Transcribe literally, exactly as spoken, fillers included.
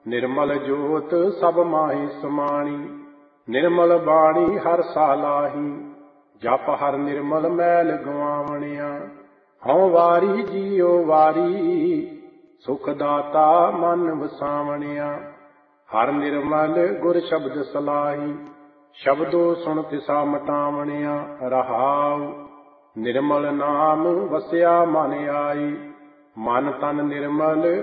निर्मल जोत सब माहि समाणी, निर्मल बाणी हर सालाही। जप हर निर्मल मैल गवावणिया, हਉ वारी जियो वारी। सुख दाता मन वसावणिया, हर निर्मल गुर शब्द सलाही। शब्दो सुन तिसा मटावणिया, रहाउ निर्मल नाम वसिया मन आई। मन तन निर्मल